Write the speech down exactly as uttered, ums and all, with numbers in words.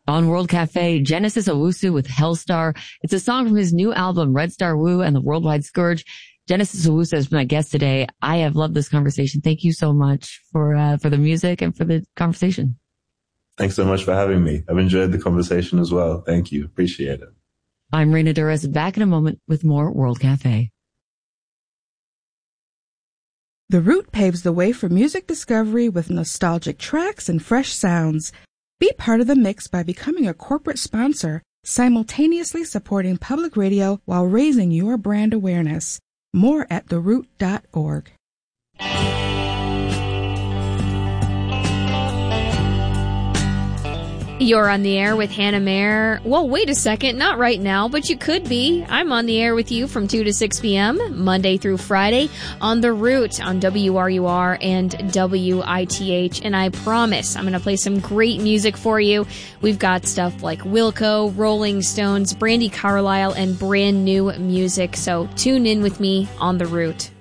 On World Cafe, Genesis Owusu with Hellstar. It's a song from his new album, Red Star Woo and the Worldwide Scourge. Genesis Owusu has been my guest today. I have loved this conversation. Thank you so much for, uh, for the music and for the conversation. Thanks so much for having me. I've enjoyed the conversation as well. Thank you. Appreciate it. I'm Reina Durres, back in a moment with more World Cafe. The Root paves the way for music discovery with nostalgic tracks and fresh sounds. Be part of the mix by becoming a corporate sponsor, simultaneously supporting public radio while raising your brand awareness. More at the root dot org. You're on the air with Hannah Mayer. Well, wait a second, not right now, but you could be. I'm on the air with you from two to six p.m., Monday through Friday, on The Root on W R U R and W I T H. And I promise I'm going to play some great music for you. We've got stuff like Wilco, Rolling Stones, Brandi Carlile, and brand new music. So tune in with me on The Root.